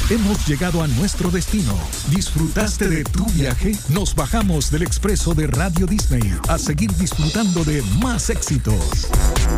Hemos llegado a nuestro destino. ¿Disfrutaste de tu viaje? Nos bajamos del expreso de Radio Disney a seguir disfrutando de más éxitos.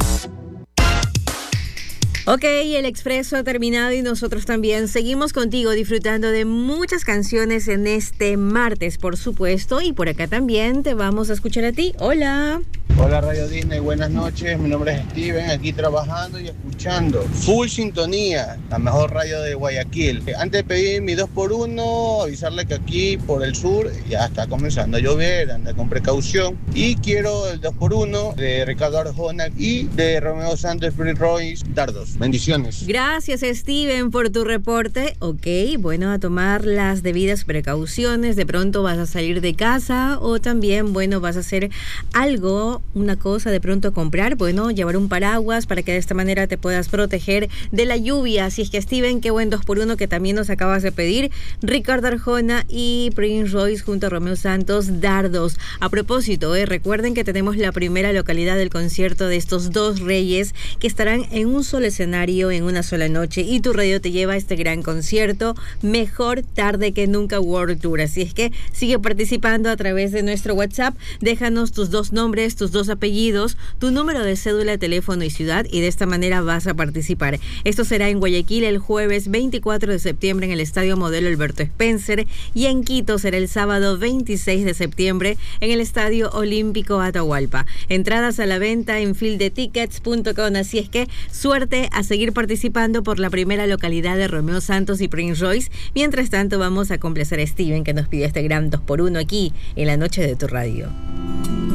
Ok, el expreso ha terminado y nosotros también seguimos contigo disfrutando de muchas canciones en este martes, por supuesto, y por acá también te vamos a escuchar a ti. Hola. Hola Radio Disney, buenas noches, mi nombre es Steven, aquí trabajando y escuchando Full Sintonía, la mejor radio de Guayaquil. Antes de pedir mi 2x1, avisarle que aquí por el sur ya está comenzando a llover, anda con precaución, y quiero el 2x1 de Ricardo Arjona y de Romeo Santos, Prince Royce, Dardos. Bendiciones. Gracias, Steven, por tu reporte. Ok, bueno, a tomar las debidas precauciones. De pronto vas a salir de casa o también, bueno, vas a hacer algo, una cosa, de pronto comprar, bueno, llevar un paraguas para que de esta manera te puedas proteger de la lluvia. Así es que, Steven, qué buen 2x1 que también nos acabas de pedir. Ricardo Arjona y Prince Royce junto a Romeo Santos, Dardos. A propósito, recuerden que tenemos la primera localidad del concierto de estos dos reyes que estarán en un solo escenario en una sola noche, y tu radio te lleva a este gran concierto Mejor Tarde que Nunca World Tour. Así es que sigue participando a través de nuestro WhatsApp, déjanos tus 2 nombres, tus 2 apellidos, tu número de cédula, teléfono y ciudad, y de esta manera vas a participar. Esto será en Guayaquil el jueves 24 de septiembre en el Estadio Modelo Alberto Spencer, y en Quito será el sábado 26 de septiembre en el Estadio Olímpico Atahualpa. Entradas a la venta en fieldetickets.com, así es que suerte a seguir participando por la primera localidad de Romeo Santos y Prince Royce. Mientras tanto, vamos a complacer a Steven, que nos pidió este gran 2x1 aquí en la noche de tu radio.